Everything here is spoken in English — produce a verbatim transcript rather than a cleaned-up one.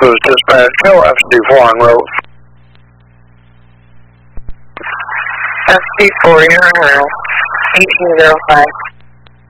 Blues dispatch, Go F C four on road. F C four, you're on route, eighteen oh five.